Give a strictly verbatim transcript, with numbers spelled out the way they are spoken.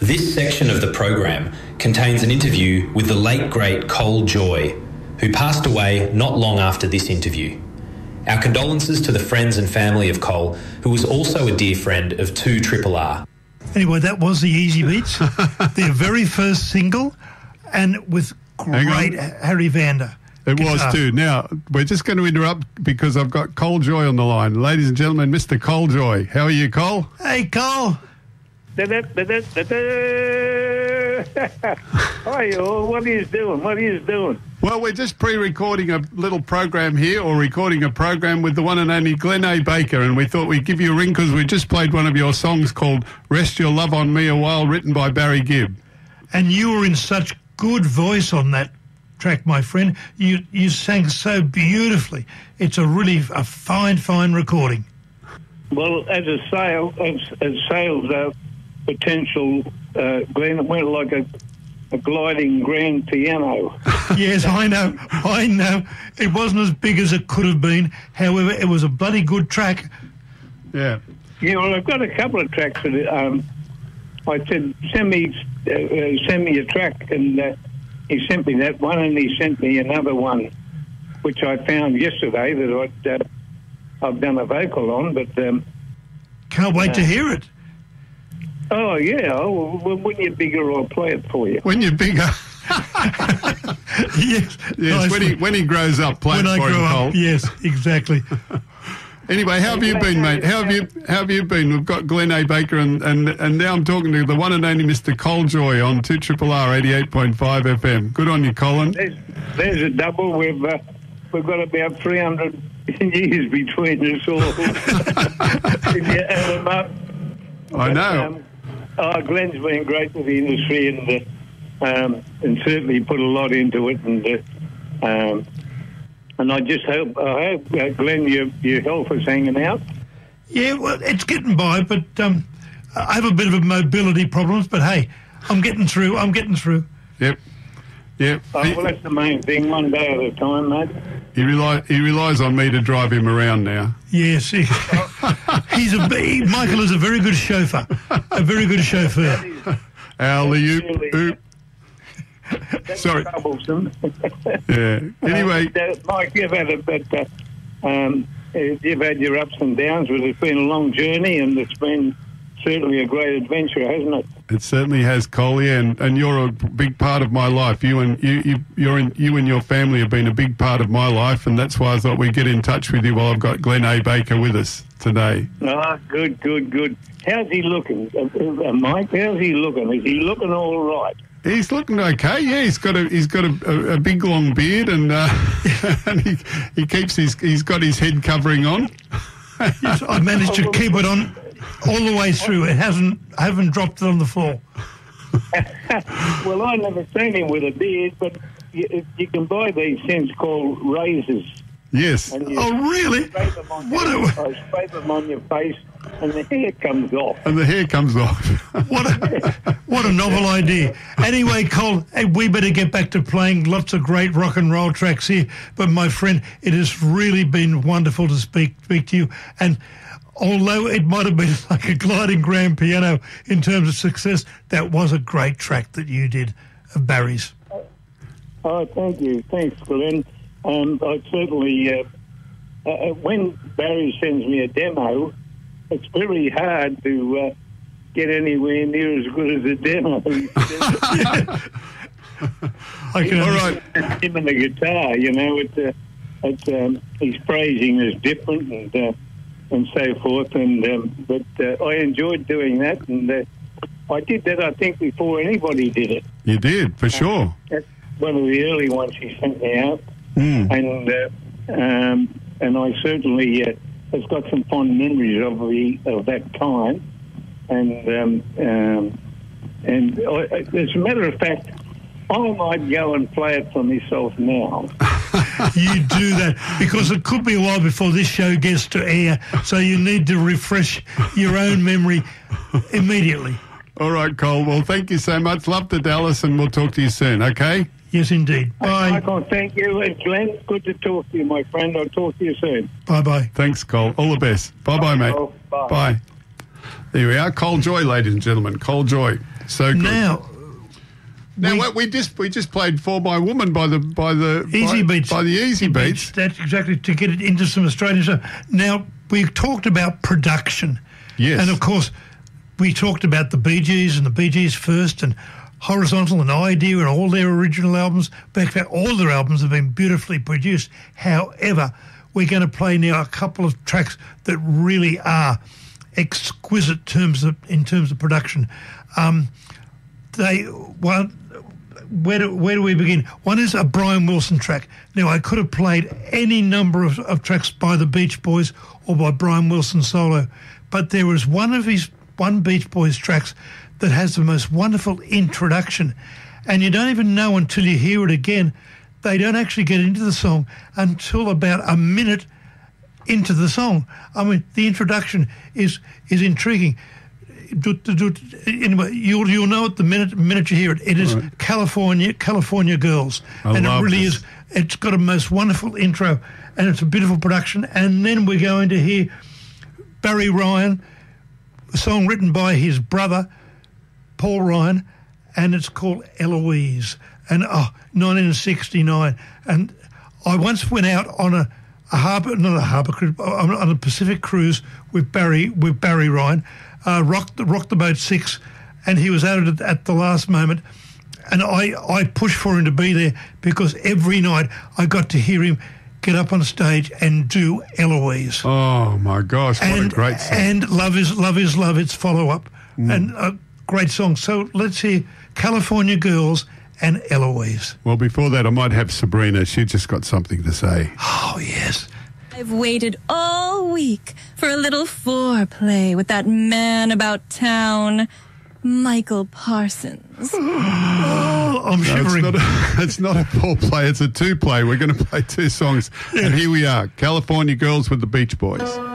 This section of the program contains an interview with the late great Col Joye, who passed away not long after this interview. Our condolences to the friends and family of Col, who was also a dear friend of two Triple R. Anyway, that was the Easy Beats, their very first single, and with great Harry Vander. It guitar. was too. Now, we're just going to interrupt because I've got Col Joye on the line. Ladies and gentlemen, Mister Col Joye. How are you, Col? Hey, Col. Hi, all. What are you doing? What are you doing? Well, we're just pre-recording a little program here, or recording a program with the one and only Glenn A. Baker, and we thought we'd give you a ring because we just played one of your songs called Rest Your Love on Me a While, written by Barry Gibb. And you were in such good voice on that track, my friend. You you sang so beautifully. It's a really a fine, fine recording. Well, as a sale, as, as sales uh, potential, uh, Glenn, it went like a, a gliding grand piano. Yes, I know, I know. It wasn't as big as it could have been. However, it was a bloody good track. Yeah. Yeah, well, I've got a couple of tracks that um, I said, send me, uh, uh, send me a track, and uh, he sent me that one, and he sent me another one, which I found yesterday that I'd, uh, I've done a vocal on, but... Um, Can't wait uh, to hear it. Oh, yeah. Oh, well, when you're bigger, I'll play it for you. When you're bigger. Yes. Yes, when he, when he grows up, play when it for I grow him, up, Col. yes, exactly. Anyway, how have you been, mate? How have you how have you been? We've got Glenn A. Baker, and, and, and now I'm talking to the one and only Mister Col Joye on two Triple R eighty-eight point five F M. Good on you, Colin. There's, there's a double. We've uh, we've got about three hundred years between us all. If you add them up. I know. Um, oh, Glenn's been great with the industry, and uh, um, and certainly put a lot into it, and uh, um, and I just hope, I hope uh, Glenn, your your health is hanging out. Yeah, well, it's getting by, but um, I have a bit of a mobility problems. But hey, I'm getting through. I'm getting through. Yep. Yep. Oh, well, that's the main thing. One day at a time, mate. He rely, he relies on me to drive him around now. Yes, he, he's a he, Michael is a very good chauffeur, a very good chauffeur. Alley-oop, oop. Sorry. Troublesome. Yeah. Anyway, uh, Mike, you've had a but uh, um, you've had your ups and downs, but it's been a long journey, and it's been certainly a great adventure, hasn't it? It certainly has, Col, yeah, and, and you're a big part of my life. You and you, you, you're in, you and your family have been a big part of my life, and that's why I thought we'd get in touch with you while I've got Glenn A. Baker with us today. Ah, good, good, good. How's he looking, uh, uh, Mike? How's he looking? Is he looking all right? He's looking okay. Yeah, he's got a he's got a, a, a big long beard, and uh, and he he keeps his he's got his head covering on. Yes, I managed to keep it on all the way through. It hasn't I haven't dropped it on the floor. Well, I've never seen him with a beard, but you, you can buy these things called razors. Yes. Oh, really? What a... I scrape them on your face, and the hair comes off. And the hair comes off. What a what a novel idea. Anyway, Col, hey, we better get back to playing lots of great rock and roll tracks here. But, my friend, it has really been wonderful to speak, speak to you. And although it might have been like a gliding grand piano in terms of success, that was a great track that you did of Barry's. Oh, thank you. Thanks, Glenn. Um, I certainly, uh, uh, when Barry sends me a demo, it's very hard to uh, get anywhere near as good as a demo. I can All right. Him and the guitar, you know, it's, uh, it's, um, his phrasing is different, and uh, and so forth. And um, but uh, I enjoyed doing that, and uh, I did that, I think, before anybody did it. You did, for sure. Uh, that's one of the early ones he sent me out. Mm. And uh, um, and I certainly uh, have got some fond memories of the of that time, and um, um, and I, as a matter of fact, I might go and play it for myself now. You do that because it could be a while before this show gets to air, so you need to refresh your own memory immediately. All right, Col. Well, thank you so much. Love to Dallas, and we'll talk to you soon. Okay. Yes, indeed. Bye. Michael, thank you. And Glenn, good to talk to you, my friend. I'll talk to you soon. Bye-bye. Thanks, Col. All the best. Bye-bye, mate. Bye. Bye. There we are. Cole Joy, ladies and gentlemen. Cole Joy. So good. Now, Now we, what we just we just played For My Woman by the by the Easy by, Beats. by the Easy Beats. That's exactly to get it into some Australian stuff. Now, we talked about production. Yes. And, of course, we talked about the Bee Gees and the Bee Gees First and Horizontal and Idea and all their original albums. In fact, all their albums have been beautifully produced. However, we're going to play now a couple of tracks that really are exquisite terms of, in terms of production. Um, they well, where do where do we begin? One is a Brian Wilson track. Now, I could have played any number of, of tracks by the Beach Boys or by Brian Wilson solo, but there was one of his one Beach Boys tracks that has the most wonderful introduction, and you don't even know until you hear it again. They don't actually get into the song until about a minute into the song. I mean, the introduction is is intriguing. Anyway, you'll you'll know it the minute minute you hear it. It is right. California California Girls, I and it really this. is. It's got a most wonderful intro, and it's a beautiful production. And then we're going to hear Barry Ryan, a song written by his brother Paul Ryan, and it's called Eloise. And oh, nineteen sixty-nine. And I once went out on a, a harbour, not a harbour cruise, on, on a Pacific cruise with Barry with Barry Ryan, uh, rocked rocked the boat six, and he was out at, at the last moment. And I, I pushed for him to be there because every night I got to hear him get up on stage and do Eloise. Oh my gosh, what and, a great song! And Love Is Love Is Love, its follow up, mm. and a great song. So let's hear California Girls and Eloise. Well, before that, I might have Sabrina. She just got something to say. Oh, yes. I've waited all week for a little foreplay with that man about town, Michael Parsons. Oh, I'm No, shivering. it's, not a, it's not a four-play, it's a two-play. We're going to play two songs. And here we are, California Girls with the Beach Boys.